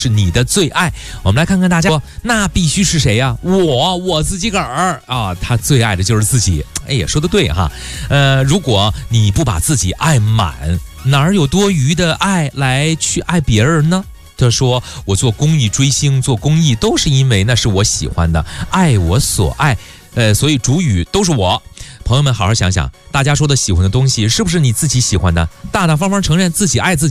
是你的最爱。我们来看看大家说，那必须是谁呀？我自己个儿啊，他最爱的就是自己。哎，也说得对哈。如果你不把自己爱满，哪儿有多余的爱来去爱别人呢？他说，我做公益追星，做公益都是因为那是我喜欢的，爱我所爱，所以主语都是我。朋友们，好好想想，大家说的喜欢的东西是不是你自己喜欢的？大大方方承认自己爱自己。